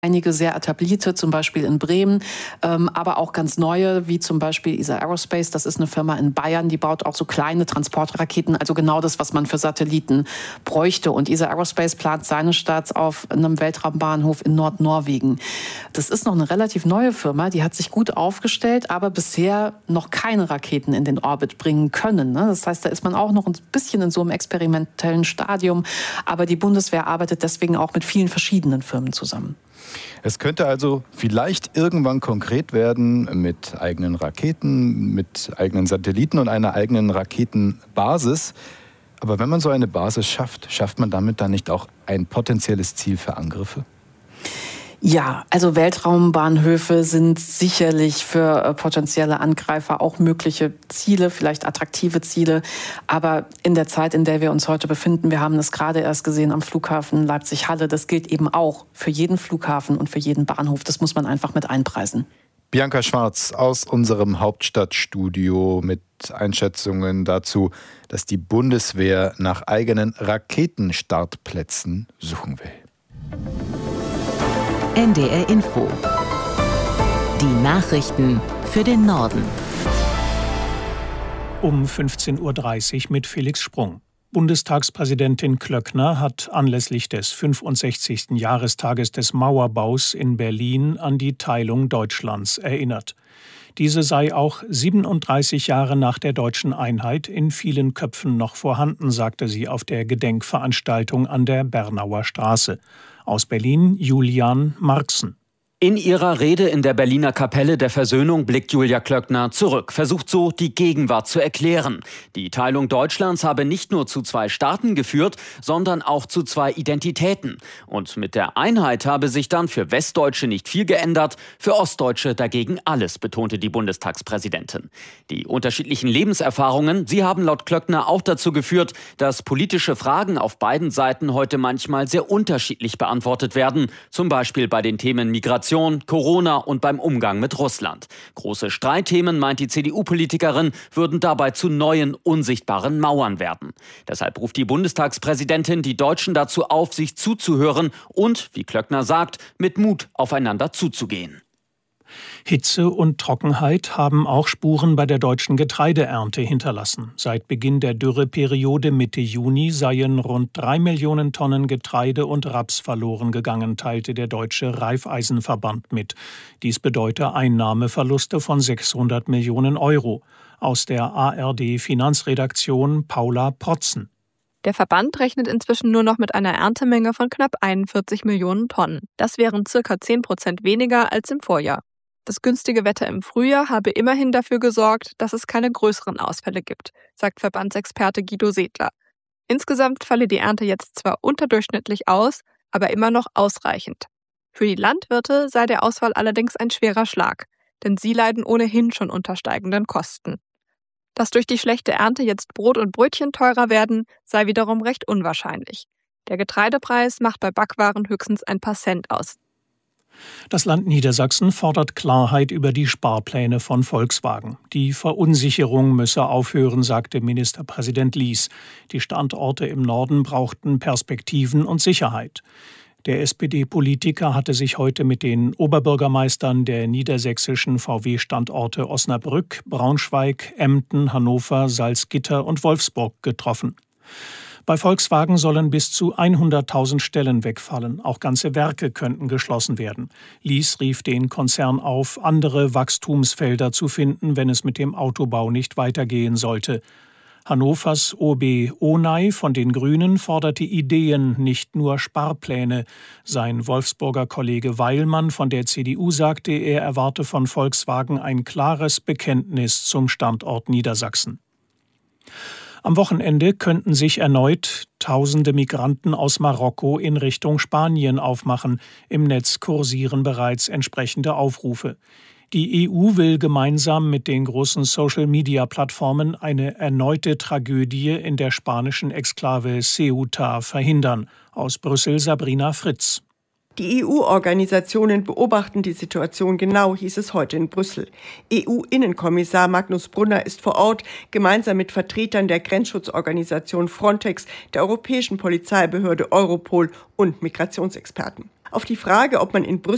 Einige sehr etablierte, zum Beispiel in Bremen, aber auch ganz neue, wie zum Beispiel ESA Aerospace. Das ist eine Firma in Bayern, die baut auch so kleine Transportraketen, also genau das, was man für Satelliten bräuchte. Und ESA Aerospace plant seine Starts auf einem Weltraumbahnhof in Nordnorwegen. Das ist noch eine relativ neue Firma, die hat sich gut aufgestellt, aber bisher noch keine Raketen in den Orbit bringen können. Das heißt, da ist man auch noch ein bisschen in so einem experimentellen Stadium, aber die Bundeswehr arbeitet deswegen auch mit vielen verschiedenen Firmen zusammen. Es könnte also vielleicht irgendwann konkret werden mit eigenen Raketen, mit eigenen Satelliten und einer eigenen Raketenbasis. Aber wenn man so eine Basis schafft man damit dann nicht auch ein potenzielles Ziel für Angriffe? Ja, also Weltraumbahnhöfe sind sicherlich für potenzielle Angreifer auch mögliche Ziele, vielleicht attraktive Ziele. Aber in der Zeit, in der wir uns heute befinden, wir haben es gerade erst gesehen am Flughafen Leipzig-Halle, das gilt eben auch für jeden Flughafen und für jeden Bahnhof. Das muss man einfach mit einpreisen. Bianca Schwarz aus unserem Hauptstadtstudio mit Einschätzungen dazu, dass die Bundeswehr nach eigenen Raketenstartplätzen suchen will. NDR Info. Die Nachrichten für den Norden. Um 15.30 Uhr mit Felix Sprung. Bundestagspräsidentin Klöckner hat anlässlich des 65. Jahrestages des Mauerbaus in Berlin an die Teilung Deutschlands erinnert. Diese sei auch 37 Jahre nach der deutschen Einheit in vielen Köpfen noch vorhanden, sagte sie auf der Gedenkveranstaltung an der Bernauer Straße. Aus Berlin Julian Marxen. In ihrer Rede in der Berliner Kapelle der Versöhnung blickt Julia Klöckner zurück, versucht so, die Gegenwart zu erklären. Die Teilung Deutschlands habe nicht nur zu zwei Staaten geführt, sondern auch zu zwei Identitäten. Und mit der Einheit habe sich dann für Westdeutsche nicht viel geändert, für Ostdeutsche dagegen alles, betonte die Bundestagspräsidentin. Die unterschiedlichen Lebenserfahrungen, sie haben laut Klöckner auch dazu geführt, dass politische Fragen auf beiden Seiten heute manchmal sehr unterschiedlich beantwortet werden, zum Beispiel bei den Themen Migration, Corona und beim Umgang mit Russland. Große Streitthemen, meint die CDU-Politikerin, würden dabei zu neuen, unsichtbaren Mauern werden. Deshalb ruft die Bundestagspräsidentin die Deutschen dazu auf, sich zuzuhören und, wie Klöckner sagt, mit Mut aufeinander zuzugehen. Hitze und Trockenheit haben auch Spuren bei der deutschen Getreideernte hinterlassen. Seit Beginn der Dürreperiode Mitte Juni seien rund 3 Millionen Tonnen Getreide und Raps verloren gegangen, teilte der Deutsche Raiffeisenverband mit. Dies bedeute Einnahmeverluste von 600 Millionen Euro. Aus der ARD-Finanzredaktion Paula Protzen. Der Verband rechnet inzwischen nur noch mit einer Erntemenge von knapp 41 Millionen Tonnen. Das wären ca. 10% weniger als im Vorjahr. Das günstige Wetter im Frühjahr habe immerhin dafür gesorgt, dass es keine größeren Ausfälle gibt, sagt Verbandsexperte Guido Sedler. Insgesamt falle die Ernte jetzt zwar unterdurchschnittlich aus, aber immer noch ausreichend. Für die Landwirte sei der Ausfall allerdings ein schwerer Schlag, denn sie leiden ohnehin schon unter steigenden Kosten. Dass durch die schlechte Ernte jetzt Brot und Brötchen teurer werden, sei wiederum recht unwahrscheinlich. Der Getreidepreis macht bei Backwaren höchstens ein paar Cent aus. Das Land Niedersachsen fordert Klarheit über die Sparpläne von Volkswagen. Die Verunsicherung müsse aufhören, sagte Ministerpräsident Lies. Die Standorte im Norden brauchten Perspektiven und Sicherheit. Der SPD-Politiker hatte sich heute mit den Oberbürgermeistern der niedersächsischen VW-Standorte Osnabrück, Braunschweig, Emden, Hannover, Salzgitter und Wolfsburg getroffen. Bei Volkswagen sollen bis zu 100.000 Stellen wegfallen. Auch ganze Werke könnten geschlossen werden. Lies rief den Konzern auf, andere Wachstumsfelder zu finden, wenn es mit dem Autobau nicht weitergehen sollte. Hannovers OB Onay von den Grünen forderte Ideen, nicht nur Sparpläne. Sein Wolfsburger Kollege Weilmann von der CDU sagte, er erwarte von Volkswagen ein klares Bekenntnis zum Standort Niedersachsen. Am Wochenende könnten sich erneut Tausende Migranten aus Marokko in Richtung Spanien aufmachen. Im Netz kursieren bereits entsprechende Aufrufe. Die EU will gemeinsam mit den großen Social-Media-Plattformen eine erneute Tragödie in der spanischen Exklave Ceuta verhindern. Aus Brüssel Sabrina Fritz. Die EU-Organisationen beobachten die Situation genau, hieß es heute in Brüssel. EU-Innenkommissar Magnus Brunner ist vor Ort, gemeinsam mit Vertretern der Grenzschutzorganisation Frontex, der Europäischen Polizeibehörde Europol und Migrationsexperten. Auf die Frage, ob man in Brüssel